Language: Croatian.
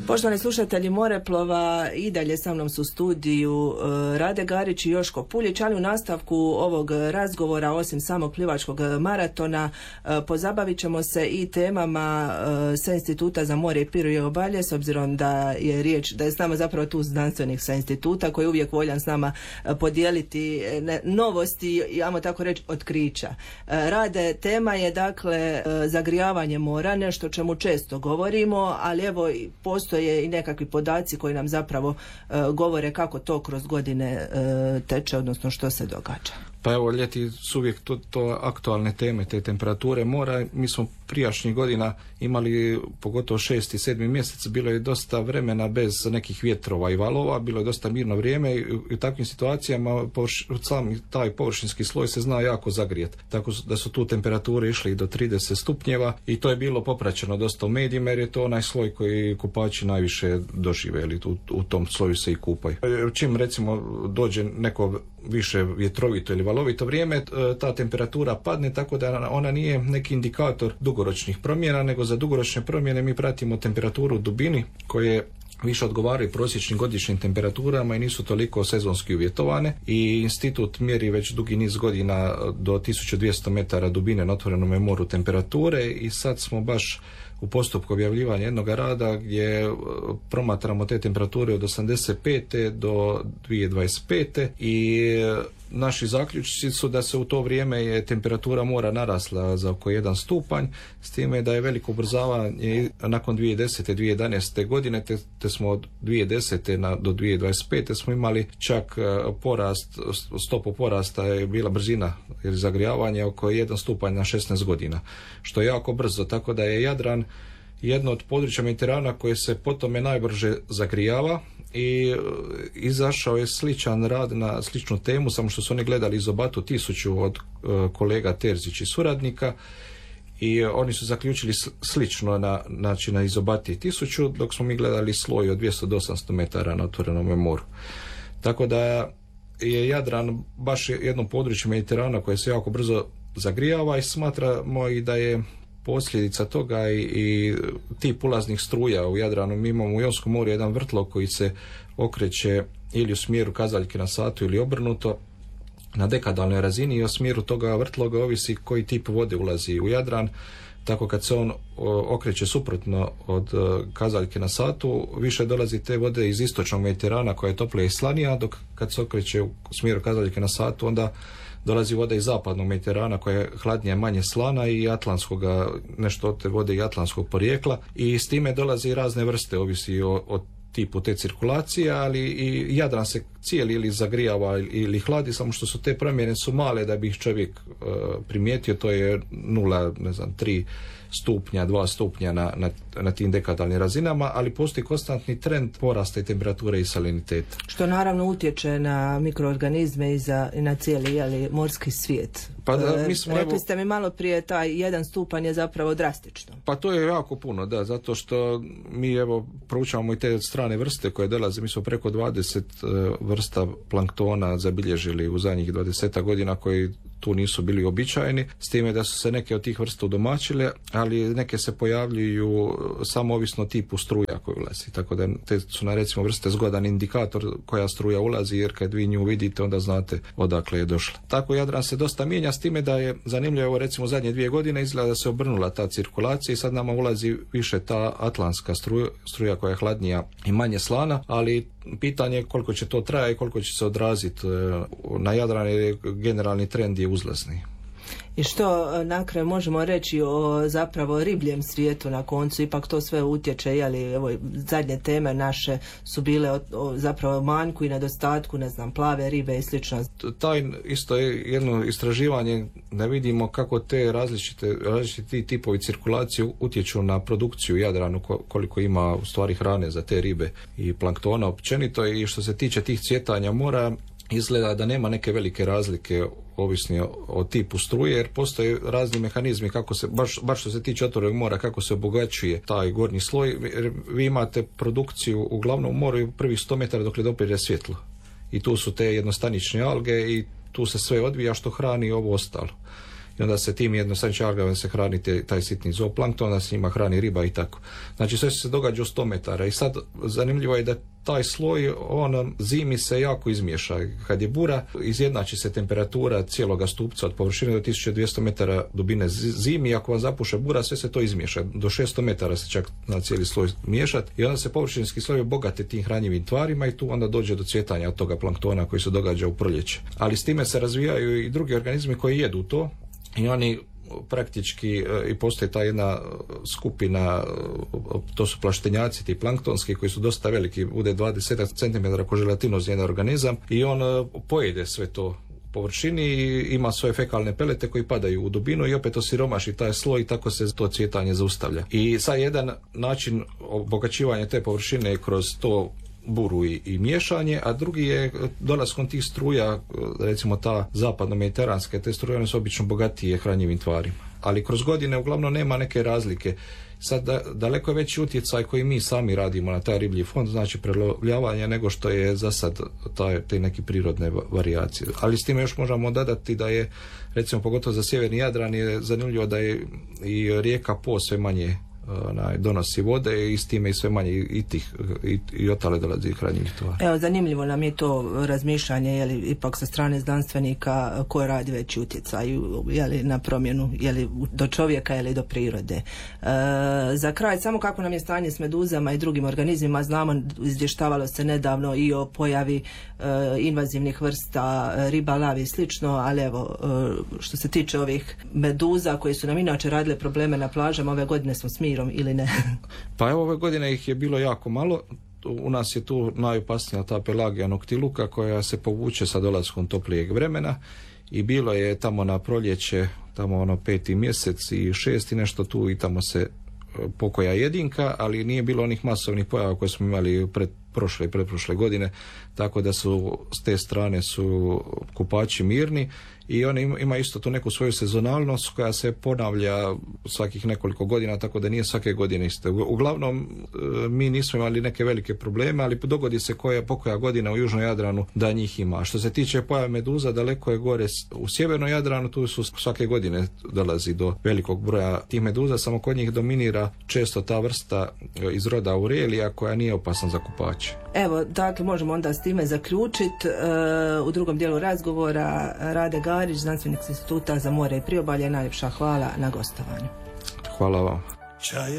Poštovani slušatelji Moreplova, i dalje sa mnom su u studiju Rade Garić i Joško Puljić, ali u nastavku ovog razgovora, osim samog plivačkog maratona, pozabavit ćemo se i temama sa Instituta za more i priobalje, s obzirom da je riječ, da je s nama zapravo tu znanstvenik sa instituta koji je uvijek voljan s nama podijeliti novosti, ajmo tako reći, otkrića. Rade, tema je dakle zagrijavanje mora, nešto o čemu često govorimo, ali evo postoje i nekakvi podaci koji nam zapravo govore kako to kroz godine teče, odnosno što se događa. Pa evo, ljeti su uvijek to aktualne teme, te temperature mora. Mi smo prijašnjih godina imali, pogotovo 6. i 7. mjesec, bilo je dosta vremena bez nekih vjetrova i valova, bilo je dosta mirno vrijeme i u takvim situacijama sami taj površinski sloj se zna jako zagrijeti. Tako da su tu temperature išli do 30 stupnjeva i to je bilo popraćeno dosta u medijima jer je to onaj sloj koji kupači najviše dožive, ili u tom sloju se i kupaju. Čim recimo dođe neko više vjetrovito ili valovito vrijeme, ta temperatura padne, tako da ona nije neki indikator dugoročnih promjena, nego za dugoročne promjene mi pratimo temperaturu u dubini koje više odgovaraju prosječnim godišnjim temperaturama i nisu toliko sezonski uvjetovane, i institut mjeri već dugi niz godina do 1200 metara dubine na otvorenome moru temperature i sad smo baš u postupku objavljivanja jednog rada gdje promatramo te temperature od 85. do 2025. i naši zaključci su da se u to vrijeme je temperatura mora narasla za oko 1 stupanj, s time da je veliko ubrzavanje nakon 2010. 2011. godine, te smo od 2010. do 2025. smo imali čak stopu porasta je bila brzina ili zagrijavanje oko 1 stupanj na 16 godina, što je jako brzo, tako da je Jadran jedno od područja Mediterana koje se po tome najbrže zagrijava i izašao je sličan rad na sličnu temu, samo što su oni gledali izobatu 1000 od kolega Terzić i suradnika i oni su zaključili slično na izobati 1000, dok smo mi gledali sloj od 200 do 800 metara na otvorenom moru. Tako da je Jadran baš jedno područje Mediterana koje se jako brzo zagrijava i smatramo i da je posljedica toga i tip ulaznih struja u Jadranu. Mi imamo u Jonskom moru jedan vrtlog koji se okreće ili u smjeru kazaljke na satu ili obrnuto na dekadalnoj razini, i o smjeru toga vrtloga ovisi koji tip vode ulazi u Jadran. Tako kad se on okreće suprotno od kazaljke na satu, više dolazi te vode iz istočnog Mediterana koja je toplija i slanija, dok kad se okreće u smjeru kazaljke na satu, onda dolazi voda iz zapadnog Mediterana koja je hladnija, manje slana, i atlantskoga, nešto od te vode i atlantskog porijekla, i s time dolazi razne vrste, ovisi o tipu te cirkulacije, ali i Jadran se cijeli ili zagrijava ili hladi, samo što su te promjene su male da bi ih čovjek primijetio, to je 0,3 stupnja, 2 stupnja na tim dekadalnim razinama, ali postoji konstantni trend porasta i temperature i saliniteta. Što naravno utječe na mikroorganizme i na cijeli morski svijet. Pa rekli ste mi malo prije, taj 1 stupanj je zapravo drastično. Pa to je jako puno, da, zato što mi proučavamo i te strane vrste koje dolaze. Mi smo preko 20 vrsta planktona zabilježili u zadnjih 20 godina koji tu nisu bili običajeni, s time da su se neke od tih vrsta udomaćile, ali neke se pojavljuju samo ovisno tipu struja koji ulazi. Tako da te su recimo vrste zgodan indikator koja struja ulazi, jer kad vi nju vidite onda znate odakle je došla. Tako Jadran se dosta mijenja, s time da je zanimljivo, recimo zadnje 2 godine izgleda da se obrnula ta cirkulacija i sad nama ulazi više ta atlantska struja koja je hladnija i manje slana, ali pitanje je koliko će to trajati i koliko će se odraziti na Jadran, jer generalni trend je uzlazni. I što na kraju možemo reći o zapravo ribljem svijetu na koncu? Ipak to sve utječe, evo, zadnje teme naše su bile o zapravo manjku i nedostatku, plave ribe i slično. Taj isto je jedno istraživanje da vidimo kako te različiti tipovi cirkulacije utječu na produkciju Jadranu, koliko ima u stvari hrane za te ribe i planktona općenito, i što se tiče tih cvjetanja mora, izgleda da nema neke velike razlike ovisni o tipu struje, jer postoje razni mehanizmi kako se, baš što se tiče otvorenog mora, kako se obogaćuje taj gornji sloj. Vi imate produkciju uglavnom u moru u prvih 100 metara dok ne dopire svjetlo. I tu su te jednostanične alge i tu se sve odvija što hrani ovo ostalo. i onda se tim jednostavnim algama se hrani taj sitni zooplankton, onda se njima hrani riba i tako. Znači sve se događa u 100 metara i sad zanimljivo je da taj sloj, on zimi se jako izmiješa. Kad je bura, izjednači se temperatura cijeloga stupca od površine do 1200 metara dubine zimi, ako vam zapuše bura, sve se to izmiješa. Do 600 metara se čak na cijeli sloj miješati i onda se površinski sloj obogate tim hranjivim tvarima i tu onda dođe do cvjetanja od toga planktona koji se događa u proljeće. Ali s time se razvijaju i drugi organizmi koji jedu to i oni praktički i postoji ta jedna skupina, to su plaštenjaci, ti planktonski koji su dosta veliki, bude 20 cm ko želatinozni jedan organizam i on pojede sve to površini i ima svoje fekalne pelete koji padaju u dubinu i opet osiromaši taj sloj i tako se to cvjetanje zaustavlja. I sad jedan način obogaćivanja te površine je kroz to buru i miješanje, a drugi je dolaskom tih struja, recimo ta zapadno-mediteranske, te struje one su obično bogatije hranjivim tvarima. Ali kroz godine uglavnom nema neke razlike. Sad daleko je veći utjecaj koji mi sami radimo na taj riblji fond, znači prelovljavanje, nego što je za sad te neke prirodne varijacije. Ali s time još možemo dodati da je, recimo pogotovo za sjeverni Jadran, je zanimljivo da je i rijeka Po sve manje donosi vode i s time i sve manje i otale dolazi hranjivih tvari. Evo, zanimljivo nam je to razmišljanje, je li ipak sa strane znanstvenika ko radi veći utjecaj, je li na promjenu, je li do čovjeka ili do prirode. Za kraj, samo kako nam je stanje s meduzama i drugim organizmima, znamo, izvještavalo se nedavno i o pojavi invazivnih vrsta riba, lavi i slično, ali evo, što se tiče ovih meduza koji su nam inače radile probleme na plažama, ove godine smo s mirom ili ne? Pa evo, ove godine ih je bilo jako malo. U nas je tu najopasnija ta Pelagija noctiluca koja se povuče sa dolaskom toplijeg vremena i bilo je tamo na proljeće, tamo 5. mjesec i 6. nešto tu i tamo se pokoja jedinka, ali nije bilo onih masovnih pojava koje smo imali prošle i pretprošle godine, tako da su s te strane su kupači mirni i oni ima isto tu neku svoju sezonalnost koja se ponavlja svakih nekoliko godina, tako da nije svake godine isto. Uglavnom mi nismo imali neke velike probleme, ali dogodi se pokoja godina u južnom Jadranu da njih ima. Što se tiče pojave meduza, daleko je gore u sjevernom Jadranu, tu su svake godine dolazi do velikog broja tih meduza, samo kod njih dominira često ta vrsta iz roda Aurelia koja nije opasna za kupače. Evo, dakle, možemo onda s time zaključiti. U drugom dijelu razgovora Rade Garić, znanstvenik Instituta za more i priobalje. Najljepša hvala na gostovanju. Hvala vam.